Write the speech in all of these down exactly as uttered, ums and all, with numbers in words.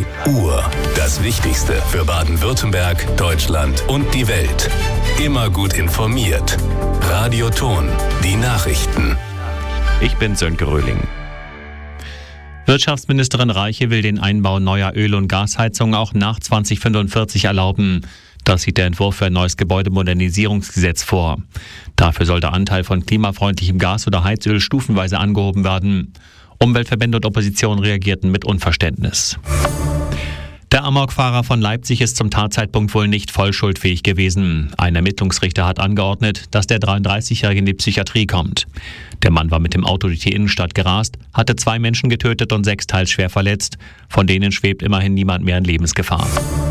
zwei Uhr. Das Wichtigste für Baden-Württemberg, Deutschland und die Welt. Immer gut informiert. Radio Ton, die Nachrichten. Ich bin Sönke Röhling. Wirtschaftsministerin Reiche will den Einbau neuer Öl- und Gasheizungen auch nach zweitausendfünfundvierzig erlauben. Das sieht der Entwurf für ein neues Gebäudemodernisierungsgesetz vor. Dafür soll der Anteil von klimafreundlichem Gas oder Heizöl stufenweise angehoben werden. Umweltverbände und Opposition reagierten mit Unverständnis. Der Amokfahrer von Leipzig ist zum Tatzeitpunkt wohl nicht vollschuldfähig gewesen. Ein Ermittlungsrichter hat angeordnet, dass der dreiunddreißigjährige in die Psychiatrie kommt. Der Mann war mit dem Auto durch die Innenstadt gerast, hatte zwei Menschen getötet und sechs teils schwer verletzt. Von denen schwebt immerhin niemand mehr in Lebensgefahr.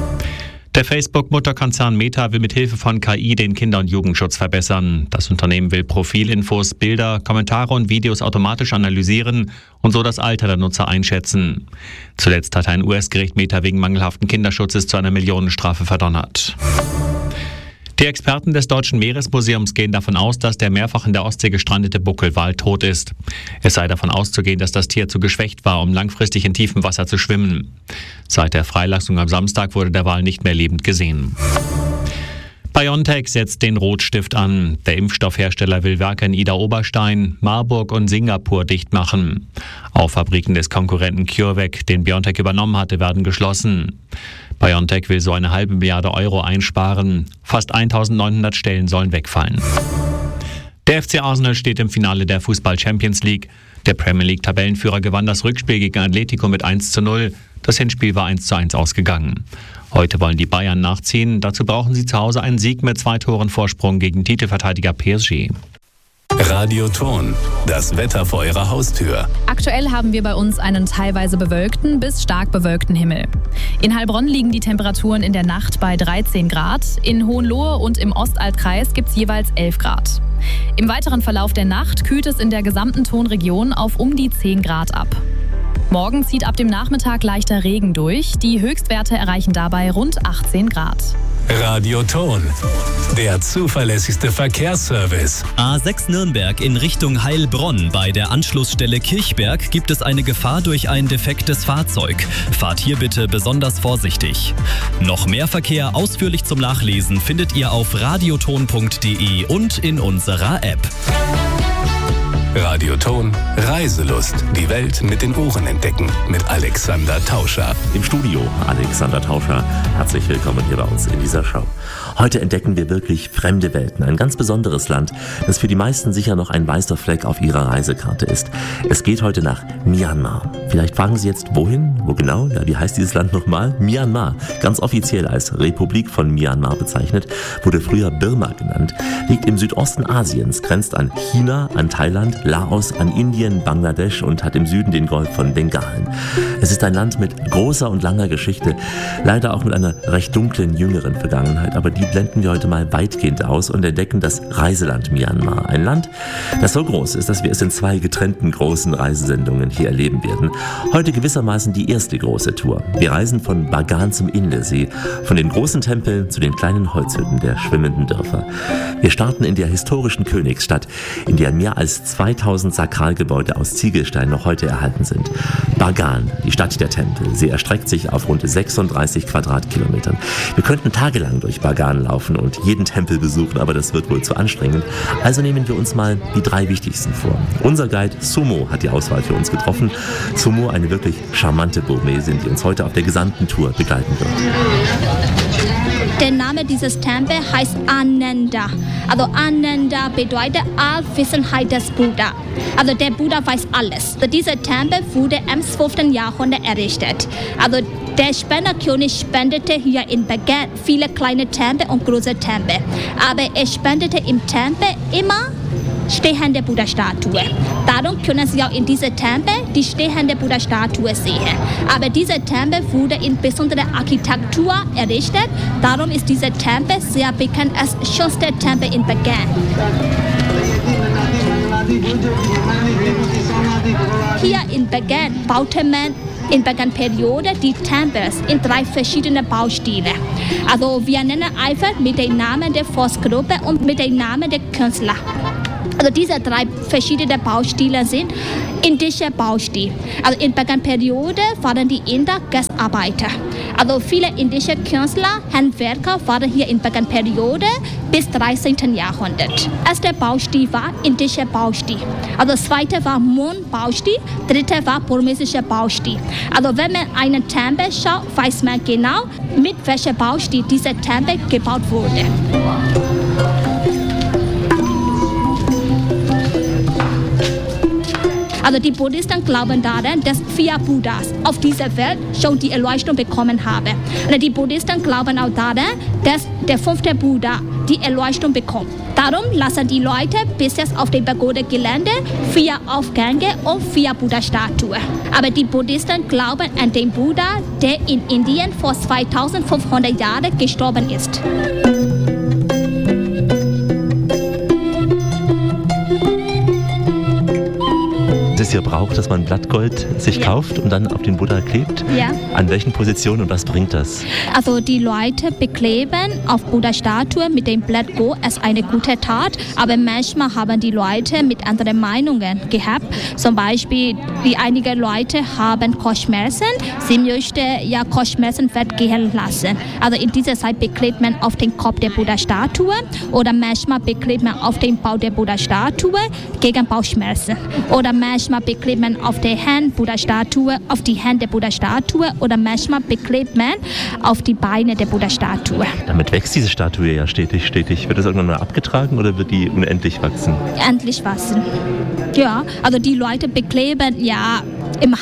Der Facebook-Mutterkonzern Meta will mit Hilfe von K I den Kinder- und Jugendschutz verbessern. Das Unternehmen will Profilinfos, Bilder, Kommentare und Videos automatisch analysieren und so das Alter der Nutzer einschätzen. Zuletzt hat ein U S-Gericht Meta wegen mangelhaften Kinderschutzes zu einer Millionenstrafe verdonnert. Die Experten des Deutschen Meeresmuseums gehen davon aus, dass der mehrfach in der Ostsee gestrandete Buckelwal tot ist. Es sei davon auszugehen, dass das Tier zu geschwächt war, um langfristig in tiefem Wasser zu schwimmen. Seit der Freilassung am Samstag wurde der Wal nicht mehr lebend gesehen. BioNTech setzt den Rotstift an. Der Impfstoffhersteller will Werke in Idar-Oberstein, Marburg und Singapur dicht machen. Auch Fabriken des Konkurrenten CureVac, den BioNTech übernommen hatte, werden geschlossen. BioNTech will so eine halbe Milliarde Euro einsparen. Fast eintausendneunhundert Stellen sollen wegfallen. Der F C Arsenal steht im Finale der Fußball-Champions League. Der Premier League-Tabellenführer gewann das Rückspiel gegen Atletico mit eins zu null. Das Hinspiel war eins zu eins ausgegangen. Heute wollen die Bayern nachziehen. Dazu brauchen sie zu Hause einen Sieg mit zwei Toren Vorsprung gegen Titelverteidiger P S G. Radio Ton, das Wetter vor Ihrer Haustür. Aktuell haben wir bei uns einen teilweise bewölkten bis stark bewölkten Himmel. In Heilbronn liegen die Temperaturen in der Nacht bei dreizehn Grad. In Hohenlohe und im Ostaltkreis gibt es jeweils elf Grad. Im weiteren Verlauf der Nacht kühlt es in der gesamten Tonregion auf um die zehn Grad ab. Morgen zieht ab dem Nachmittag leichter Regen durch. Die Höchstwerte erreichen dabei rund achtzehn Grad. Radio Ton, der zuverlässigste Verkehrsservice. A sechs Nürnberg in Richtung Heilbronn. Bei der Anschlussstelle Kirchberg gibt es eine Gefahr durch ein defektes Fahrzeug. Fahrt hier bitte besonders vorsichtig. Noch mehr Verkehr ausführlich zum Nachlesen findet ihr auf radioton punkt de und in unserer App. Radio Ton, Reiselust. Die Welt mit den Ohren entdecken. Mit Alexander Tauscher. Im Studio Alexander Tauscher. Herzlich willkommen hier bei uns in dieser Show. Heute entdecken wir wirklich fremde Welten. Ein ganz besonderes Land, das für die meisten sicher noch ein weißer Fleck auf ihrer Reisekarte ist. Es geht heute nach Myanmar. Vielleicht fragen Sie jetzt, wohin? Wo genau? Ja, wie heißt dieses Land nochmal? Myanmar. Ganz offiziell als Republik von Myanmar bezeichnet, wurde früher Birma genannt. Liegt im Südosten Asiens, grenzt an China, an Thailand, Laos, an Indien, Bangladesch und hat im Süden den Golf von Bengalen. Es ist ein Land mit großer und langer Geschichte, leider auch mit einer recht dunklen, jüngeren Vergangenheit, aber die blenden wir heute mal weitgehend aus und entdecken das Reiseland Myanmar. Ein Land, das so groß ist, dass wir es in zwei getrennten großen Reisesendungen hier erleben werden. Heute gewissermaßen die erste große Tour. Wir reisen von Bagan zum Indesee, von den großen Tempeln zu den kleinen Holzhütten der schwimmenden Dörfer. Wir starten in der historischen Königsstadt, in der mehr als zweitausend Sakralgebäude aus Ziegelstein noch heute erhalten sind. Bagan, die Stadt der Tempel. Sie erstreckt sich auf rund sechsunddreißig Quadratkilometern. Wir könnten tagelang durch Bagan laufen und jeden Tempel besuchen, aber das wird wohl zu anstrengend. Also nehmen wir uns mal die drei wichtigsten vor. Unser Guide Sumo hat die Auswahl für uns getroffen. Sumo, eine wirklich charmante Burmesin, die uns heute auf der gesamten Tour begleiten wird. Der Name dieses Tempels heißt Ananda. Also Ananda bedeutet Allwissenheit des Buddha. Also der Buddha weiß alles. Also dieser Tempel wurde im zwölften Jahrhundert errichtet. Also der Spenderkönig spendete hier in Bagan viele kleine Tempel und große Tempel. Aber er spendete im Tempel immer stehende Buddha-Statue. Darum können Sie auch in diesem Tempel die stehende Buddha-Statue sehen. Aber dieser Tempel wurde in besonderer Architektur errichtet. Darum ist dieser Tempel sehr bekannt als schönster Tempel in Bagan. Hier in Bagan baute man in Bagan-Periode die Tempels in drei verschiedene Baustile. Also wir nennen einfach mit dem Namen der Volksgruppe und mit dem Namen der Künstler. Also diese drei verschiedene Baustile sind indische Baustil. Also in Bagan-Periode waren die Inder Gastarbeiter. Also viele indische Künstler, Handwerker waren hier in Bagan-Periode bis dreizehnten Jahrhundert. Erster Baustil war indischer Baustil. Also zweite war Mon-Baustil, dritte war burmesischer Baustil. Also wenn man einen Tempel schaut, weiß man genau, mit welchem Baustil dieser Tempel gebaut wurde. Also die Buddhisten glauben daran, dass vier Buddhas auf dieser Welt schon die Erleuchtung bekommen haben. Und die Buddhisten glauben auch daran, dass der fünfte Buddha die Erleuchtung bekommt. Darum lassen die Leute bis jetzt auf dem Pagoda-Gelände vier Aufgänge und vier Buddha-Statuen. Aber die Buddhisten glauben an den Buddha, der in Indien vor zweitausendfünfhundert Jahren gestorben ist. Es hier braucht, dass man Blattgold sich ja. kauft und dann auf den Buddha klebt? Ja. An welchen Positionen und was bringt das? Also die Leute bekleben auf Buddha-Statue mit dem Blattgold als eine gute Tat, aber manchmal haben die Leute mit anderen Meinungen gehabt. Zum Beispiel, die einige Leute haben Kopfschmerzen, sie möchten ja Kopfschmerzen weggehen lassen. Also in dieser Zeit beklebt man auf den Kopf der Buddha-Statue oder manchmal beklebt man auf den Bauch der Buddha-Statue gegen Bauchschmerzen. Oder manchmal beklebt man auf der Hand Buddha-Statue, auf die Hände der Buddha-Statue oder manchmal beklebt man auf die Beine der Buddha-Statue. Damit wächst diese Statue ja stetig, stetig. Wird das irgendwann mal abgetragen oder wird die unendlich wachsen? Endlich wachsen. Ja, also die Leute bekleben ja immer.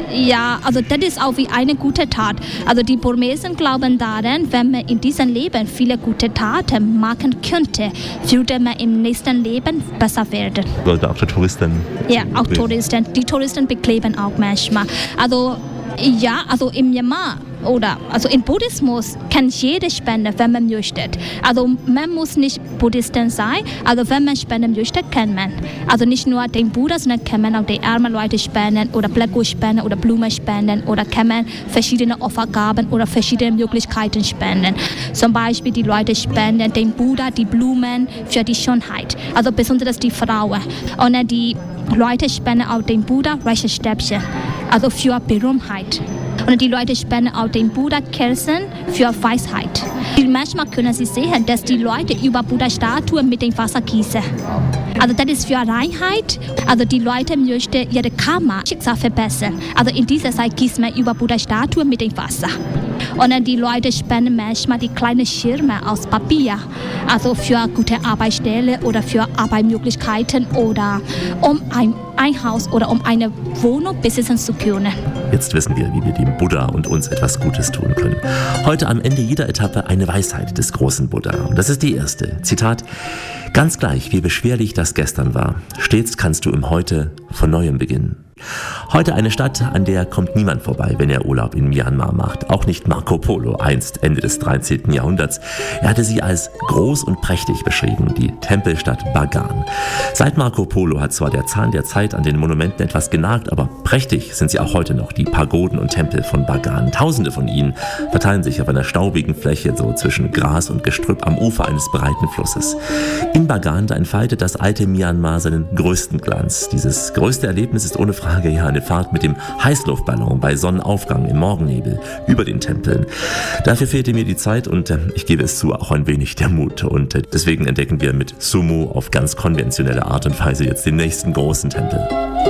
Ja, also das ist auch wie eine gute Tat. Also die Burmesen glauben daran, wenn man in diesem Leben viele gute Taten machen könnte, würde man im nächsten Leben besser werden. Sollte auch die Touristen? Ja, auch Touristen. Die Touristen bekleben auch manchmal. Also ja, also im Myanmar oder also im Buddhismus kann jeder spenden, wenn man möchte. Also man muss nicht Buddhisten sein, also wenn man spenden möchte, kann man. Also nicht nur den Buddha, sondern kann man auch die armen Leute spenden oder Blattgold spenden oder Blumen spenden oder kann man verschiedene Opfergaben oder verschiedene Möglichkeiten spenden. Zum Beispiel die Leute spenden den Buddha die Blumen für die Schönheit, also besonders die Frauen. Und die Leute spenden auch den Buddha reiche Stäbchen, also für Berühmtheit. Und die Leute spenden auch den Buddha Kerzen für Weisheit. Manchmal können Sie sehen, dass die Leute über Buddha-Statuen mit dem Wasser gießen. Also das ist für Reinheit. Also die Leute möchten ihre Karma, Schicksal verbessern. Also in dieser Zeit gießt man über Buddha-Statuen mit dem Wasser. Und dann die Leute spenden manchmal die kleinen Schirme aus Papier. Also für gute Arbeitsstelle oder für Arbeitsmöglichkeiten oder um ein, ein Haus oder um eine Wohnung besitzen zu können. Jetzt wissen wir, wie wir dem Buddha und uns etwas Gutes tun können. Heute am Ende jeder Etappe eine Weisheit des großen Buddha. Und das ist die erste. Zitat: Ganz gleich, wie beschwerlich das gestern war, stets kannst du im Heute von Neuem beginnen. Heute eine Stadt, an der kommt niemand vorbei, wenn er Urlaub in Myanmar macht. Auch nicht Marco Polo, einst Ende des dreizehnten Jahrhunderts. Er hatte sie als groß und prächtig beschrieben, die Tempelstadt Bagan. Seit Marco Polo hat zwar der Zahn der Zeit an den Monumenten etwas genagt, aber prächtig sind sie auch heute noch, die Pagoden und Tempel von Bagan. Tausende von ihnen verteilen sich auf einer staubigen Fläche, so zwischen Gras und Gestrüpp am Ufer eines breiten Flusses. In Bagan, da entfaltet das alte Myanmar seinen größten Glanz. Dieses größte Erlebnis ist ohne Frage ja eine Fahrt mit dem Heißluftballon bei Sonnenaufgang im Morgennebel über den Tempeln. Dafür fehlte mir die Zeit und äh, ich gebe es zu, auch ein wenig der Mut. Und äh, deswegen entdecken wir mit Sumo auf ganz konventionelle Art und Weise jetzt den nächsten großen Tempel.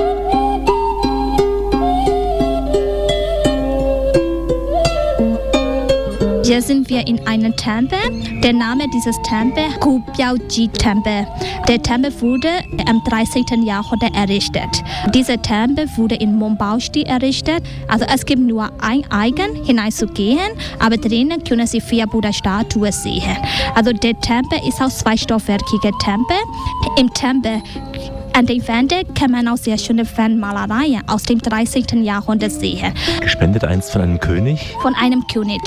Hier sind wir in einem Tempel. Der Name dieses Tempels ist Kupiao-ji-Tempel. Der Tempel wurde im dreizehnten Jahrhundert errichtet. Dieser Tempel wurde in Mon-Baustil errichtet. Also es gibt nur ein Eingang hineinzugehen, aber drinnen können Sie vier Buddha-Statuen sehen. Also der Tempel ist auch zweistockwerkiger Tempel. Im Tempel an den Wänden kann man auch sehr schöne Wandmalereien aus dem dreizehnten Jahrhundert sehen. Gespendet einst von einem König? Von einem König.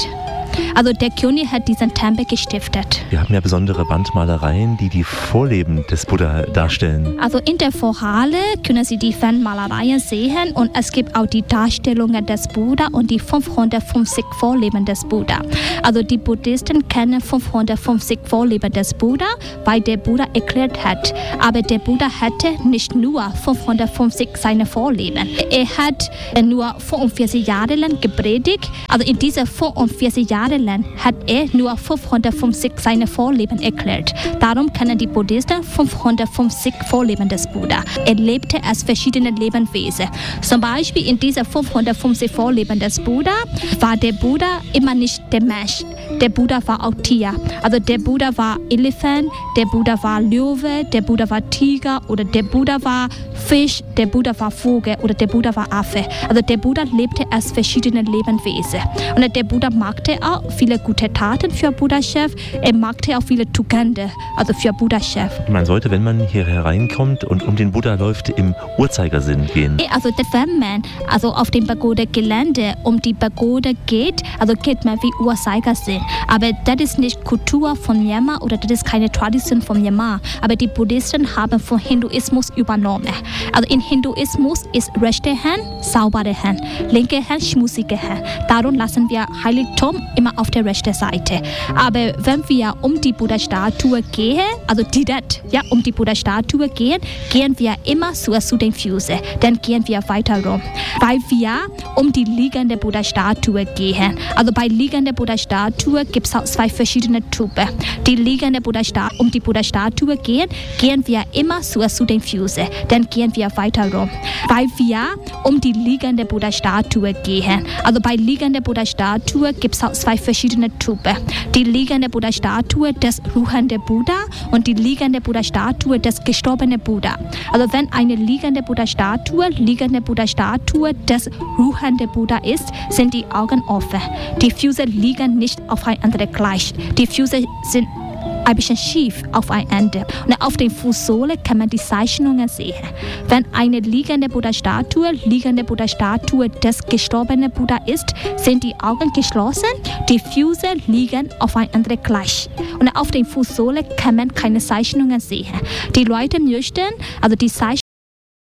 Also der König hat diesen Tempel gestiftet. Wir haben ja besondere Wandmalereien, die die Vorleben des Buddha darstellen. Also in der Vorhalle können Sie die Wandmalereien sehen und es gibt auch die Darstellungen des Buddha und die fünfhundertfünfzig Vorleben des Buddha. Also die Buddhisten kennen fünfhundertfünfzig Vorleben des Buddha, weil der Buddha erklärt hat. Aber der Buddha hatte nicht nur fünfhundertfünfzig seine Vorleben. Er hat nur fünfundvierzig Jahre lang gepredigt. Also in diesen fünfundvierzig Jahren lang hat er nur fünfhundertfünfzig seine Vorleben erklärt. Darum kennen die Buddhisten fünfhundertfünfzig Vorleben des Buddha. Er lebte als verschiedene Lebewesen. Zum Beispiel in diesen fünfhundertfünfzig Vorleben des Buddha war der Buddha immer nicht der Mensch. Der Buddha war auch Tier. Also der Buddha war Elefant, der Buddha war Löwe, der Buddha war Tiger oder der Buddha war Fisch, der Buddha war Vogel oder der Buddha war Affe. Also der Buddha lebte als verschiedene Lebewesen. Und der Buddha machte auch viele gute Taten für Buddha-Chef. Er machte auch viele Tugenden, also für Buddha-Chef. Man sollte, wenn man hier hereinkommt und um den Buddha läuft, im Uhrzeigersinn gehen. Also wenn man also auf dem Pagode-Gelände um die Pagode geht, also geht man wie Uhrzeigersinn. Aber das ist nicht Kultur von Myanmar oder das ist keine Tradition von Myanmar. Aber die Buddhisten haben von Hinduismus übernommen. Also in Hinduismus ist rechte Hand saubere Hand, linke Hand schmutzige Hand. Darum lassen wir Heiligtum immer auf der rechten Seite. Aber wenn wir um die Buddha-Statue gehen, also direkt ja, um die Buddha-Statue gehen, gehen wir immer zu, zu den Füßen. Dann gehen wir weiter rum. Weil wir um die liegende Buddha-Statue gehen. Also bei liegender Buddha-Statue gibt es auch zwei verschiedene Typen. Die liegende Buddha-Statue, um die Buddha-Statue gehen, gehen wir immer zu, zu den Füßen. Dann gehen wir weiter rum. Weil wir um die liegende Buddha-Statue gehen. Also bei liegender Buddha-Statue gibt es auch zwei verschiedene Typen. Die liegende Buddha-Statue des ruhenden Buddha und die liegende Buddha-Statue des gestorbenen Buddha. Also wenn eine liegende Buddha-Statue, liegende Buddha-Statue des ruhenden Buddha ist, sind die Augen offen. Die Füße liegen nicht aufeinander gleich. Die Füße sind ein bisschen schief aufeinander. Und auf den Fußsohle kann man die Zeichnungen sehen. Wenn eine liegende Buddha-Statue, liegende Buddha-Statue des gestorbenen Buddha ist, sind die Augen geschlossen, die Füße liegen aufeinander gleich. Und auf den Fußsohle kann man keine Zeichnungen sehen. Die Leute möchten also die Zeichnungen